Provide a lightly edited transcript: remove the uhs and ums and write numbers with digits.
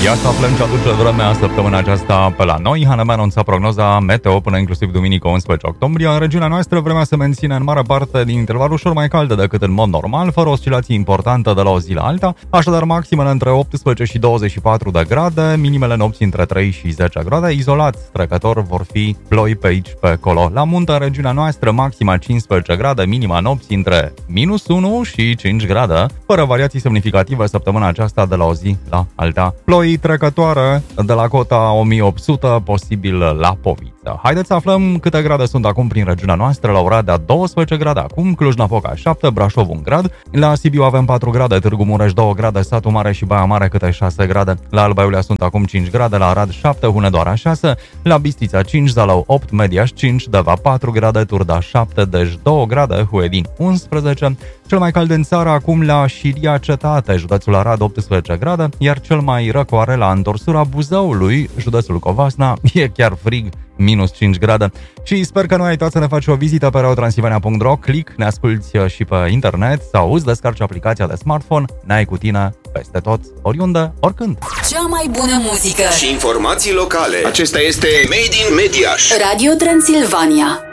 Ia să aflăm ce aduce vremea săptămâna aceasta pe la noi. Hana mea anunța prognoza meteo până inclusiv duminică 11 octombrie. În regiunea noastră vremea se menține în mare parte din interval ușor mai caldă decât în mod normal, fără oscilații importante de la o zi la alta, așadar maximele între 18 și 24 de grade, minimele nopții între 3 și 10 grade, izolat trecător vor fi ploi pe aici, pe acolo. La munte, în regiunea noastră, maxima 15 grade, minima nopții între -1 și 5 grade, fără variații semnificative săptămâna aceasta de la o zi la alta. Ploi trecătoare de la cota 1800, posibil la Poviță. Haideți să aflăm câte grade sunt acum prin regiunea noastră. La Oradea 12 grade acum, Cluj-Napoca 7, Brașov 1 grad, la Sibiu avem 4 grade, Târgu Mureș 2 grade, Satu Mare și Baia Mare câte 6 grade, la Alba Iulia sunt acum 5 grade, la Arad 7, Hunedoara 6, la Bistrița 5, Zalău 8, Mediaș 5, Deva 4 grade, Turda 7, Dej 2 grade, Huedin 11, cel mai cald în țară acum la Șiria Cetate, județul Arad 18 grade, iar cel mai răcoare la întorsura Buzăului, județul Covasna, e chiar frig, -5 grade. Și sper că nu ai uitat să ne faci o vizită pe reotransylvania.ro, click, ne asculti și pe internet sau îți descarci aplicația de smartphone, ne-ai cu tine peste tot, oriunde, oricând. Cea mai bună muzică și informații locale. Acesta este Made in Mediaș. Radio Transilvania.